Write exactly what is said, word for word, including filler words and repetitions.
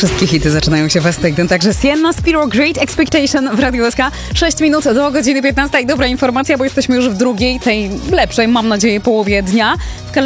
Wszystkie hity zaczynają się w S T jeden, także Sienna, Spiro, Great Expectation w Radiu S K. sześć minut do godziny piętnastej. Dobra informacja, bo jesteśmy już w drugiej, tej lepszej, mam nadzieję, połowie dnia. W